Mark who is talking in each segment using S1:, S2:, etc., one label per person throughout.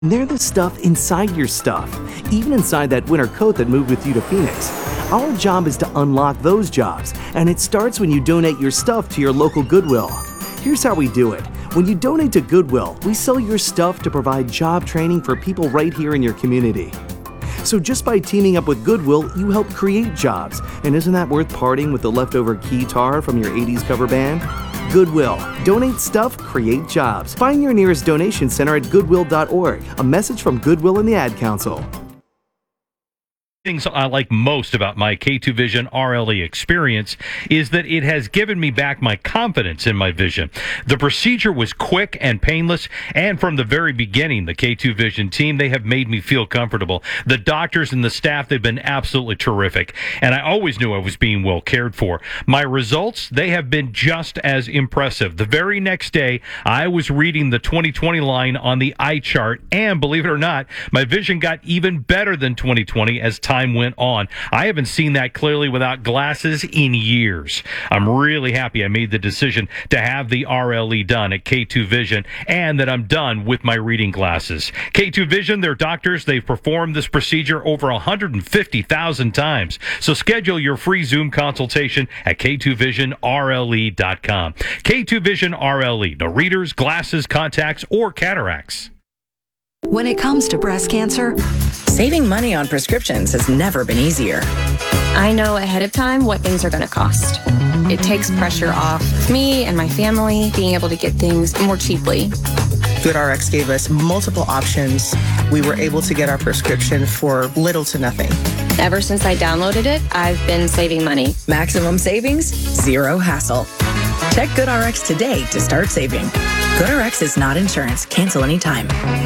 S1: They're the stuff inside your stuff, even inside that winter coat that moved with you to Phoenix. Our job is to unlock those jobs, and it starts when you donate your stuff to your local Goodwill. Here's how we do it. When you donate to Goodwill, we sell your stuff to provide job training for people right here in your community. So just by teaming up with Goodwill, you help create jobs. And isn't that worth parting with the leftover keytar from your 80s cover band? Goodwill. Donate stuff, create jobs. Find your nearest donation center at goodwill.org. A message from Goodwill and the Ad Council.
S2: Things I like most about my K2 Vision RLE experience is that it has given me back my confidence in my vision. The procedure was quick and painless, and from the very beginning, the K2 Vision team, they have made me feel comfortable. The doctors and the staff, they've been absolutely terrific, and I always knew I was being well cared for. My results, they have been just as impressive. The very next day, I was reading the 2020 line on the eye chart, and believe it or not, my vision got even better than 2020 as time went on. I haven't seen that clearly without glasses in years. I'm really happy I made the decision to have the RLE done at K2 Vision and that I'm done with my reading glasses. K2 Vision, their doctors, they've performed this procedure over 150,000 times. So schedule your free Zoom consultation at K2VisionRLE.com. K2 Vision RLE. No readers, glasses, contacts, or cataracts.
S3: When it comes to breast cancer,
S4: saving money on prescriptions has never been easier.
S5: I know ahead of time what things are going to cost. It takes pressure off me and my family being able to get things more cheaply.
S4: GoodRx gave us multiple options. We were able to get our prescription for little to nothing.
S5: Ever since I downloaded it, I've been saving money.
S4: Maximum savings, zero hassle. Check GoodRx today to start saving. GoodRx is not insurance. Cancel anytime.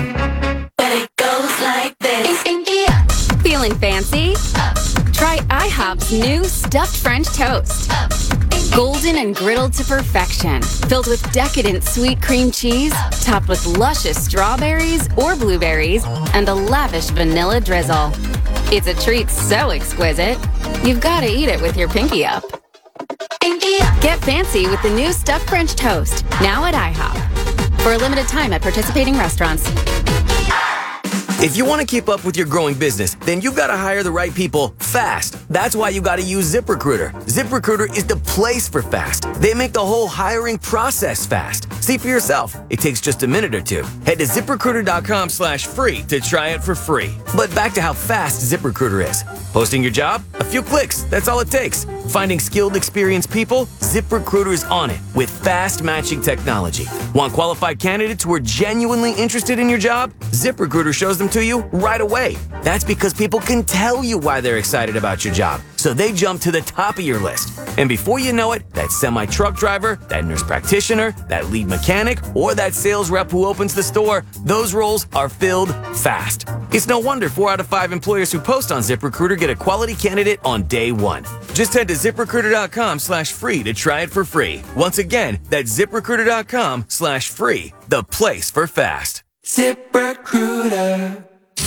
S6: Feeling fancy? Try IHOP's new stuffed French toast. Golden and griddled to perfection, filled with decadent sweet cream cheese, topped with luscious strawberries or blueberries, and a lavish vanilla drizzle. It's a treat so exquisite, you've got to eat it with your pinky up. Get fancy with the new stuffed French toast, now at IHOP. For a limited time at participating restaurants.
S7: If you want to keep up with your growing business, then you've got to hire the right people fast. That's why you got to use ZipRecruiter. ZipRecruiter is the place for fast. They make the whole hiring process fast. See for yourself. It takes just a minute or two. Head to ZipRecruiter.com/free to try it for free. But back to how fast ZipRecruiter is. Posting your job? A few clicks. That's all it takes. Finding skilled, experienced people? ZipRecruiter is on it with fast matching technology. Want qualified candidates who are genuinely interested in your job? ZipRecruiter shows them to you right away. That's because people can tell you why they're excited about your job. So they jump to the top of your list. And before you know it, that semi-truck driver, that nurse practitioner, that lead mechanic, or that sales rep who opens the store, those roles are filled fast. It's no wonder 4 out of 5 employers who post on ZipRecruiter get a quality candidate on day one. Just head to ZipRecruiter.com/free to try it for free. Once again, that's ZipRecruiter.com/free, the place for fast. ZipRecruiter.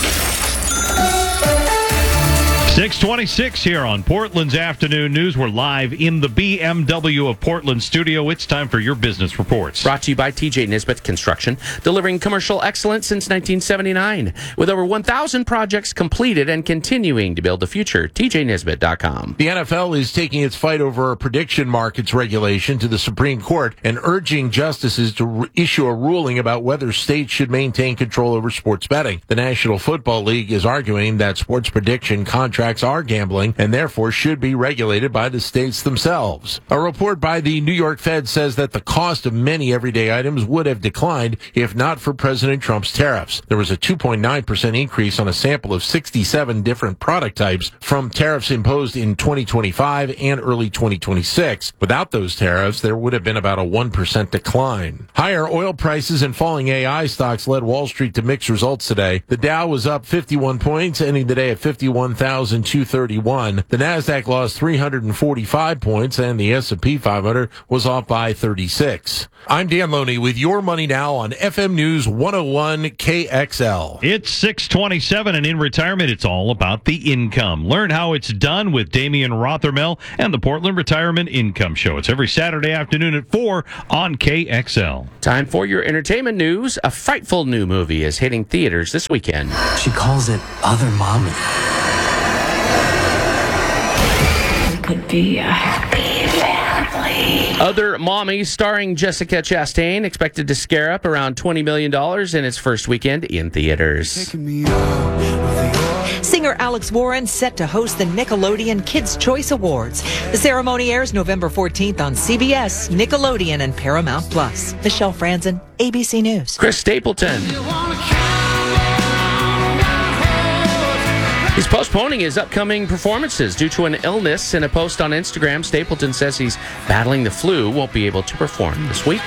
S2: 6:26 here on Portland's Afternoon News. We're live in the BMW of Portland studio. It's time for your business reports.
S8: Brought to you by TJ Nisbet Construction, delivering commercial excellence since 1979. With over 1,000 projects completed and continuing to build the future, TJNisbet.com.
S9: The NFL is taking its fight over prediction markets regulation to the Supreme Court and urging justices to issue a ruling about whether states should maintain control over sports betting. The National Football League is arguing that sports prediction contracts are gambling and therefore should be regulated by the states themselves. A report by the New York Fed says that the cost of many everyday items would have declined if not for President Trump's tariffs. There was a 2.9% increase on a sample of 67 different product types from tariffs imposed in 2025 and early 2026. Without those tariffs, there would have been about a 1% decline. Higher oil prices and falling AI stocks led Wall Street to mixed results today. The Dow was up 51 points, ending the day at 51,230. 231. The NASDAQ lost 345 points, and the S&P 500 was off by 36. I'm Dan Loney with Your Money Now on FM News 101 KXL.
S2: It's 6:27, and in retirement, it's all about the income. Learn how it's done with Damian Rothermel and the Portland Retirement Income Show. It's every Saturday afternoon at 4 on KXL.
S8: Time for your entertainment news. A frightful new movie is hitting theaters this weekend.
S10: She calls it Other Mommy.
S11: We could be a happy family.
S8: Other Mommy, starring Jessica Chastain, expected to scare up around $20 million in its first weekend in theaters.
S12: Singer Alex Warren set to host the Nickelodeon Kids' Choice Awards. The ceremony airs November 14th on CBS, Nickelodeon, and Paramount+. Michelle Franzen, ABC News.
S8: Chris Stapleton. He's postponing his upcoming performances due to an illness. In a post on Instagram, Stapleton says he's battling the flu, won't be able to perform this week.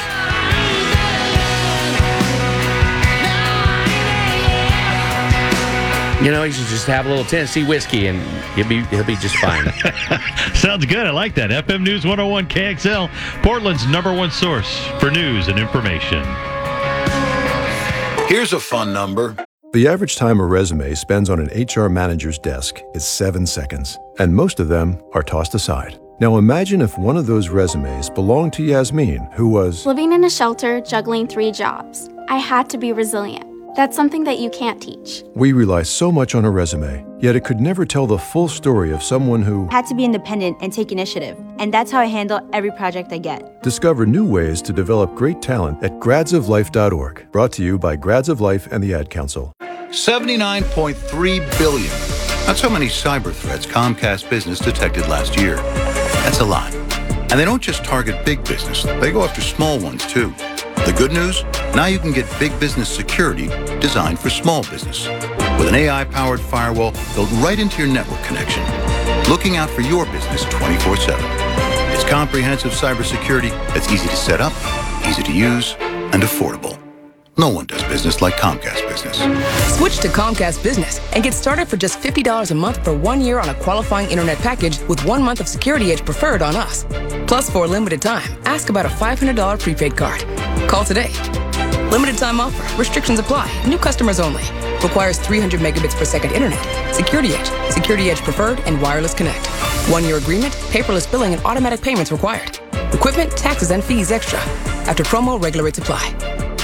S8: You know, he should just have a little Tennessee whiskey and he'll be just fine.
S2: Sounds good. I like that. FM News 101 KXL, Portland's #1 source for news and information.
S13: Here's a fun number.
S14: The average time a resume spends on an HR manager's desk is 7 seconds, and most of them are tossed aside. Now imagine if one of those resumes belonged to Yasmin, who was
S15: living in a shelter, juggling 3 jobs. I had to be resilient. That's something that you can't teach.
S14: We rely so much on a resume, yet it could never tell the full story of someone who
S16: had to be independent and take initiative. And that's how I handle every project I get.
S14: Discover new ways to develop great talent at gradsoflife.org. Brought to you by Grads of Life and the Ad Council.
S13: 79.3 billion. That's how many cyber threats Comcast Business detected last year. That's a lot. And they don't just target big business. They go after small ones, too. The good news? Now you can get big business security designed for small business. With an AI-powered firewall built right into your network connection. Looking out for your business 24/7. It's comprehensive cybersecurity that's easy to set up, easy to use, and affordable. No one does business like Comcast Business.
S17: Switch to Comcast Business and get started for just $50 a month for 1 year on a qualifying internet package with 1 month of Security Edge Preferred on us. Plus, for a limited time, ask about a $500 prepaid card. Call today. Limited time offer. Restrictions apply. New customers only. Requires 300 megabits per second internet. Security Edge, Security Edge Preferred, and Wireless Connect. 1 year agreement, paperless billing, and automatic payments required. Equipment, taxes, and fees extra. After promo, regular rates apply.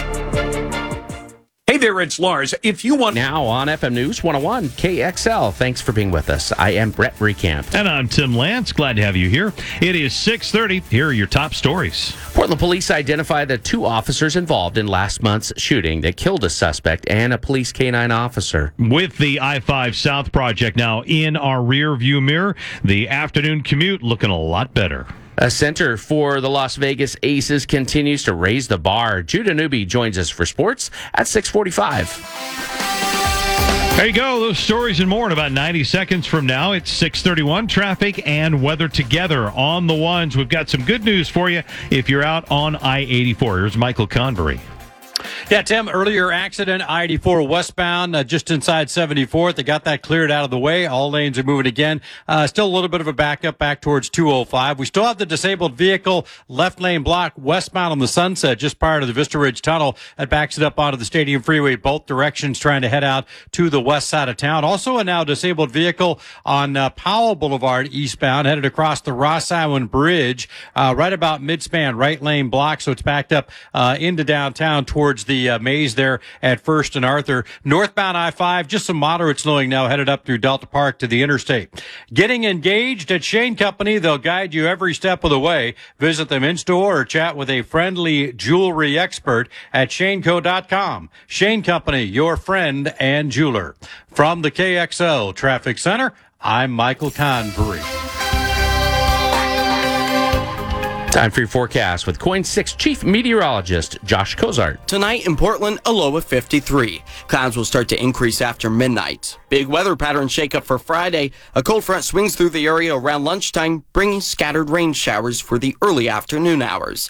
S18: Hey there, it's Lars. If you want...
S8: Now on FM News 101 KXL. Thanks for being with us. I am Brett Recamp.
S2: And I'm Tim Lance. Glad to have you here. It is 6:30. Here are your top stories.
S8: Portland police identified the 2 officers involved in last month's shooting that killed a suspect and a police K-9 officer.
S2: With the I-5 South project now in our rear-view mirror, the afternoon commute looking a lot better.
S8: A center for the Las Vegas Aces continues to raise the bar. Judah Newby joins us for sports at 6:45.
S2: There you go. Those stories and more in about 90 seconds from now. It's 6:31. Traffic and weather together on the ones. We've got some good news for you if you're out on I-84. Here's Michael Convery.
S19: Yeah, Tim, earlier accident, I-84 westbound, just inside 74th. They got that cleared out of the way. All lanes are moving again. Still a little bit of a backup back towards 205. We still have the disabled vehicle left lane block westbound on the Sunset just prior to the Vista Ridge Tunnel. That backs it up onto the Stadium Freeway, both directions, trying to head out to the west side of town. Also a now disabled vehicle on Powell Boulevard eastbound, headed across the Ross Island Bridge, right about mid-span right lane block. So it's backed up into downtown towards the maze there at First and Arthur. Northbound I-5, just some moderate slowing now headed up through Delta Park to the interstate. Getting engaged at Shane Company. They'll guide you every step of the way. Visit them in store or chat with a friendly jewelry expert at shaneco.com. Shane Company, your friend and jeweler. From the KXL Traffic Center, I'm Michael Convery.
S8: Time for your forecast with KOIN 6 Chief Meteorologist Josh Cozart.
S20: Tonight in Portland, a low of 53. Clouds will start to increase after midnight. Big weather pattern shakeup for Friday. A cold front swings through the area around lunchtime, bringing scattered rain showers for the early afternoon hours.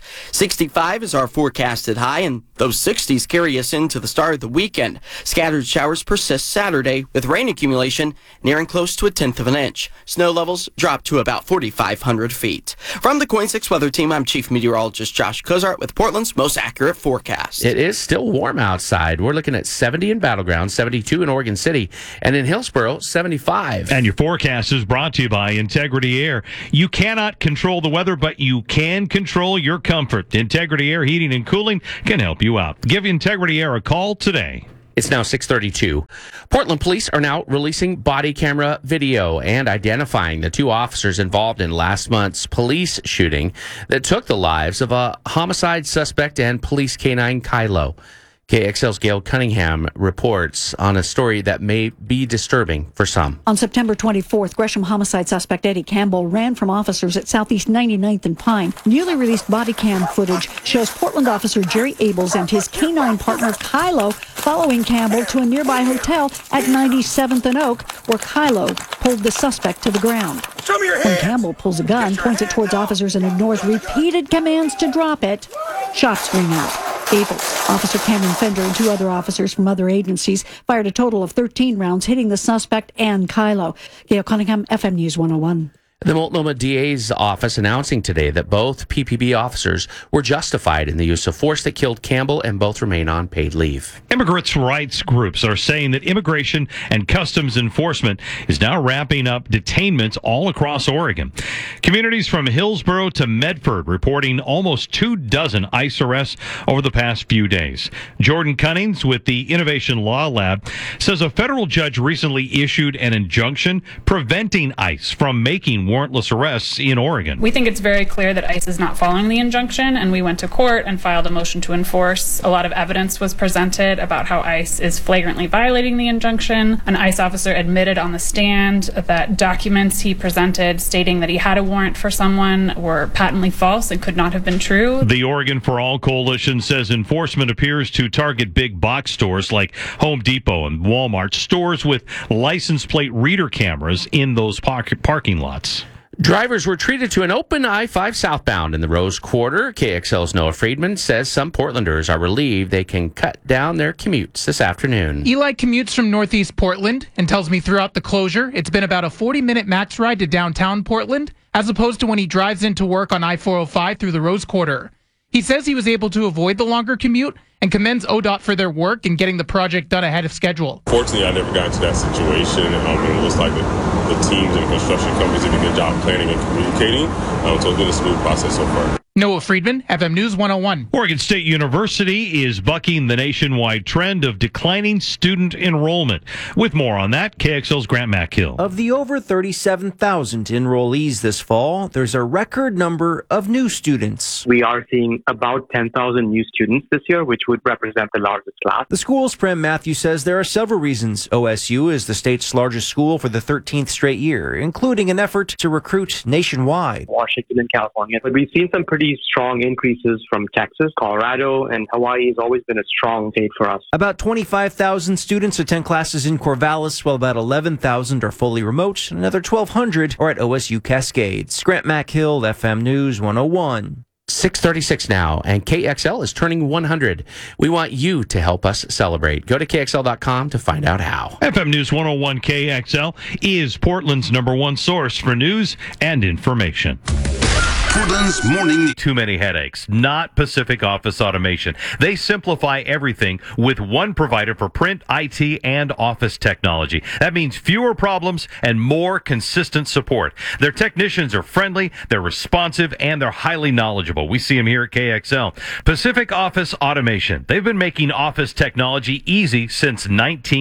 S20: 65 is our forecasted high, and those 60s carry us into the start of the weekend. Scattered showers persist Saturday, with rain accumulation nearing close to 1/10 of an inch. Snow levels drop to about 4,500 feet. From the KOIN 6 Weather Team, I'm Chief Meteorologist Josh Cozart with Portland's most accurate forecast.
S8: It is still warm outside. We're looking at 70 in Battleground, 72 in Oregon City, and in Hillsboro, 75.
S2: And your forecast is brought to you by Integrity Air. You cannot control the weather, but you can control your comfort. Integrity Air Heating and Cooling can help you out. Give Integrity Air a call today.
S8: It's now 6:32. Portland police are now releasing body camera video and identifying the two officers involved in last month's police shooting that took the lives of a homicide suspect and police canine Kylo. KXL's Gail Cunningham reports on a story that may be disturbing for some.
S21: On September 24th, Gresham homicide suspect Eddie Campbell ran from officers at Southeast 99th and Pine. Newly released body cam footage shows Portland officer Jerry Abels and his canine partner Kylo following Campbell to a nearby hotel at 97th and Oak, where Kylo pulled the suspect to the ground.
S18: Show me your hand.
S21: When Campbell pulls a gun, points it towards officers and ignores repeated commands to drop it, shots ring out. Abels, Officer Cameron Fender, and two other officers from other agencies fired a total of 13 rounds, hitting the suspect and Kylo. Gail Cunningham, FM News 101.
S8: The Multnomah DA's office announcing today that both PPB officers were justified in the use of force that killed Campbell and both remain on paid leave.
S2: Immigrants' rights groups are saying that Immigration and Customs Enforcement is now wrapping up detainments all across Oregon. Communities from Hillsboro to Medford reporting almost 24 ICE arrests over the past few days. Jordan Cunnings with the Innovation Law Lab says a federal judge recently issued an injunction preventing ICE from making warrantless arrests in Oregon.
S22: We think it's very clear that ICE is not following the injunction, and we went to court and filed a motion to enforce. A lot of evidence was presented about how ICE is flagrantly violating the injunction. An ICE officer admitted on the stand that documents he presented stating that he had a warrant for someone were patently false and could not have been true.
S2: The Oregon for All Coalition says enforcement appears to target big box stores like Home Depot and Walmart, stores with license plate reader cameras in those parking lots.
S8: Drivers were treated to an open I-5 southbound in the Rose Quarter. KXL's Noah Friedman says some Portlanders are relieved they can cut down their commutes this afternoon.
S23: Eli commutes from Northeast Portland and tells me throughout the closure, it's been about a 40-minute max ride to downtown Portland, as opposed to when he drives into work on I-405 through the Rose Quarter. He says he was able to avoid the longer commute and commends ODOT for their work in getting the project done ahead of schedule.
S24: Fortunately, I never got into that situation. It looks like the teams and the construction companies did a good job planning and communicating. So it's been a smooth process so far.
S23: Noah Friedman, FM News 101.
S2: Oregon State University is bucking the nationwide trend of declining student enrollment. With more on that, KXL's Grant McHill.
S25: Of the over 37,000 enrollees this fall, there's a record number of new students.
S26: We are seeing about 10,000 new students this year, which would represent the largest class.
S25: The school's Prem Matthew says there are several reasons OSU is the state's largest school for the 13th straight year, including an effort to recruit nationwide.
S26: Washington and California. But we've seen some pretty strong increases from Texas, Colorado, and Hawaii has always been a strong state for us.
S25: About 25,000 students attend classes in Corvallis, while about 11,000 are fully remote, and another 1,200 are at OSU Cascades. Grant McHill, FM News 101.
S8: 6:36 now, and KXL is turning 100. We want you to help us celebrate. Go to KXL.com to find out how.
S2: FM News 101 KXL is Portland's #1 source for news and information.
S27: Portland's morning.
S2: Too many headaches. Not Pacific Office Automation. They simplify everything with one provider for print, IT, and office technology. That means fewer problems and more consistent support. Their technicians are friendly, they're responsive, and they're highly knowledgeable. We see them here at KXL. Pacific Office Automation. They've been making office technology easy since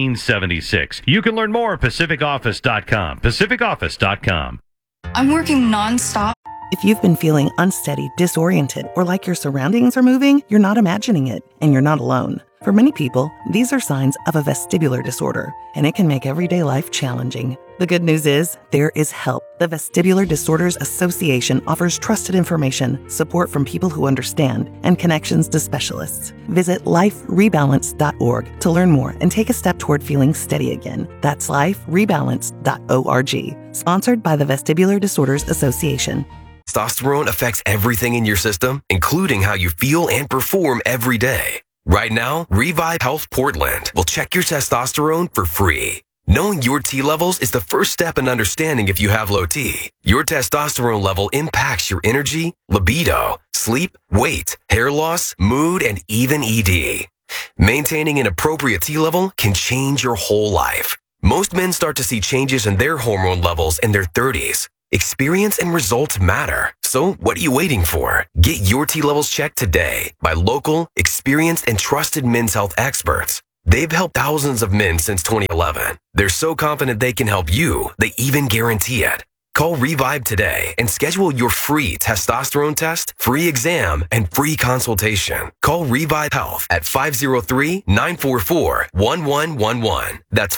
S2: 1976. You can learn more at pacificoffice.com. pacificoffice.com.
S28: I'm working nonstop.
S29: If you've been feeling unsteady, disoriented, or like your surroundings are moving, you're not imagining it, and you're not alone. For many people, these are signs of a vestibular disorder, and it can make everyday life challenging. The good news is there is help. The Vestibular Disorders Association offers trusted information, support from people who understand, and connections to specialists. Visit liferebalance.org to learn more and take a step toward feeling steady again. That's liferebalance.org. Sponsored by the Vestibular Disorders Association.
S1: Testosterone affects everything in your system, including how you feel and perform every day. Right now, Revive Health Portland will check your testosterone for free. Knowing your T levels is the first step in understanding if you have low T. Your testosterone level impacts your energy, libido, sleep, weight, hair loss, mood, and even ED. Maintaining an appropriate T level can change your whole life. Most men start to see changes in their hormone levels in their 30s. Experience and results matter. So what are you waiting for? Get your T levels checked today by local, experienced, and trusted men's health experts. They've helped thousands of men since 2011. They're so confident they can help you, they even guarantee it. Call Revive today and schedule your free testosterone test, free exam, and free consultation. Call Revive Health at 503-944-1111. That's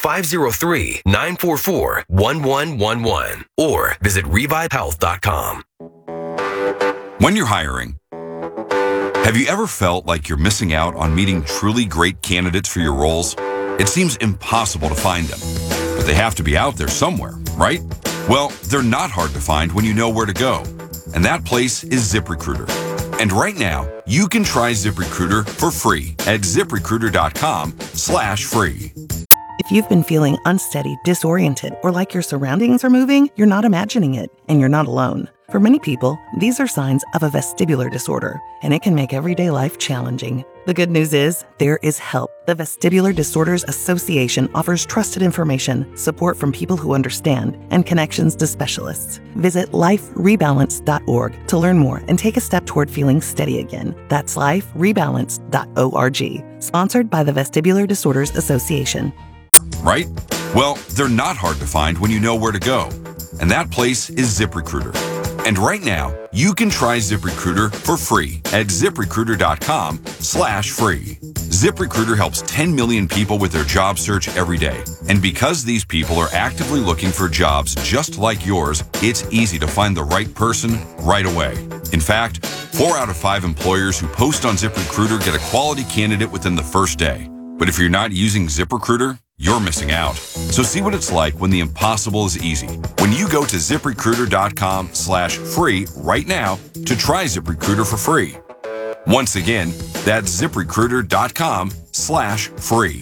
S1: 503-944-1111. Or visit revivehealth.com.
S3: When you're hiring, have you ever felt like you're missing out on meeting truly great candidates for your roles? It seems impossible to find them, but they have to be out there somewhere, right? Well, they're not hard to find when you know where to go, and that place is ZipRecruiter. And right now, you can try ZipRecruiter for free at ZipRecruiter.com/free.
S29: If you've been feeling unsteady, disoriented, or like your surroundings are moving, you're not imagining it, and you're not alone. For many people, these are signs of a vestibular disorder, and it can make everyday life challenging. The good news is there is help. The Vestibular Disorders Association offers trusted information, support from people who understand, and connections to specialists. Visit liferebalance.org to learn more and take a step toward feeling steady again. That's liferebalance.org. Sponsored by the Vestibular Disorders Association.
S3: Right? Well, they're not hard to find when you know where to go, and that place is ZipRecruiter. And right now, you can try ZipRecruiter for free at ZipRecruiter.com/free. ZipRecruiter helps 10 million people with their job search every day. And because these people are actively looking for jobs just like yours, it's easy to find the right person right away. In fact, 4 out of 5 employers who post on ZipRecruiter get a quality candidate within the first day. But if you're not using ZipRecruiter, you're missing out. So see what it's like when the impossible is easy. When you go to ZipRecruiter.com/free right now to try ZipRecruiter for free. Once again, that's ZipRecruiter.com/free.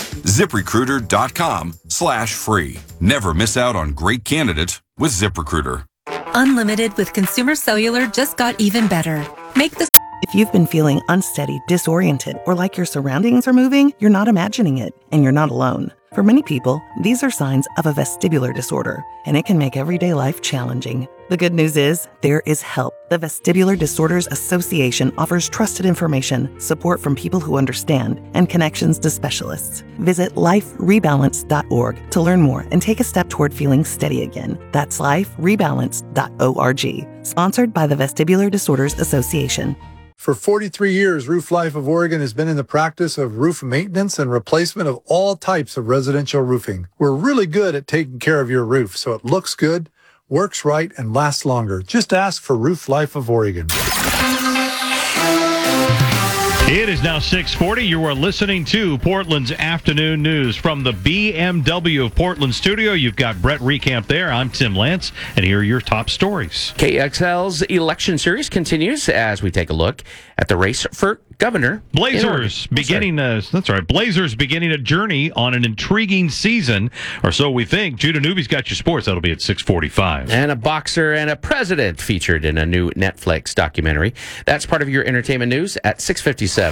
S3: ZipRecruiter.com/free. Never miss out on great candidates with ZipRecruiter.
S4: Unlimited with Consumer Cellular just got even better. Make the
S29: If you've been feeling unsteady, disoriented, or like your surroundings are moving, you're not imagining it, and you're not alone. For many people, these are signs of a vestibular disorder, and it can make everyday life challenging. The good news is there is help. The Vestibular Disorders Association offers trusted information, support from people who understand, and connections to specialists. Visit liferebalance.org to learn more and take a step toward feeling steady again. That's liferebalance.org. Sponsored by the Vestibular Disorders Association.
S5: For 43 years, Roof Life of Oregon has been in the practice of roof maintenance and replacement of all types of residential roofing. We're really good at taking care of your roof so it looks good, works right, and lasts longer. Just ask for Roof Life of Oregon.
S2: It is now 6:40. You are listening to Portland's Afternoon News from the BMW of Portland studio. You've got Brett Recamp there. I'm Tim Lance, and here are your top stories.
S8: KXL's election series continues as we take a look at the race for governor.
S2: Blazers beginning a journey on an intriguing season, or so we think. Judah Newby's got your sports. That'll be at 6:45.
S8: And a boxer and a president featured in a new Netflix documentary. That's part of your entertainment news at 6:57.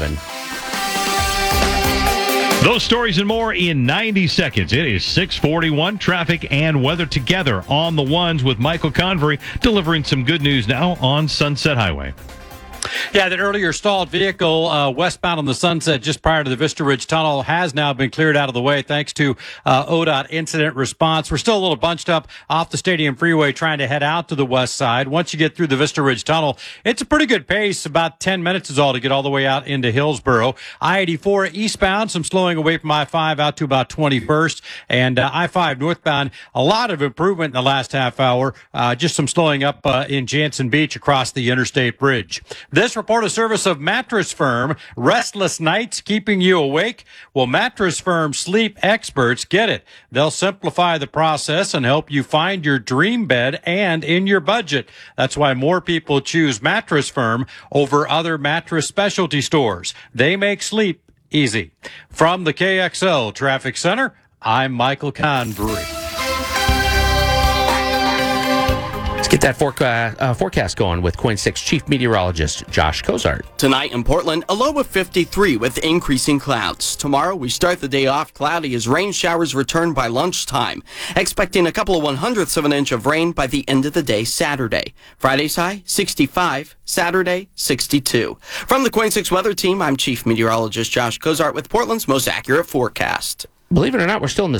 S2: Those stories and more in 90 seconds. It is 6:41. Traffic and weather together on the ones with Michael Convery delivering some good news now on Sunset Highway.
S19: Yeah, that earlier stalled vehicle westbound on the Sunset just prior to the Vista Ridge Tunnel has now been cleared out of the way thanks to ODOT incident response. We're still a little bunched up off the Stadium Freeway trying to head out to the west side. Once you get through the Vista Ridge Tunnel, it's a pretty good pace. About 10 minutes is all to get all the way out into Hillsboro. I-84 eastbound, some slowing away from I-5 out to about 21st. And I-5 northbound, a lot of improvement in the last half hour. Just some slowing up in Jansen Beach across the Interstate Bridge. This report of service of Mattress Firm. Restless nights keeping you awake? Well, Mattress Firm sleep experts get it. They'll simplify the process and help you find your dream bed and in your budget. That's why more people choose Mattress Firm over other mattress specialty stores. They make sleep easy. From the KXL Traffic Center, I'm Michael Convery.
S8: Get that forecast going with KOIN 6 Chief Meteorologist Josh Cozart.
S20: Tonight in Portland, a low of 53 with increasing clouds. Tomorrow, we start the day off cloudy as rain showers return by lunchtime. Expecting a couple of 1/100ths of an inch of rain by the end of the day Saturday. Friday's high, 65. Saturday, 62. From the KOIN 6 Weather Team, I'm Chief Meteorologist Josh Cozart with Portland's most accurate forecast.
S8: Believe it or not, we're still in the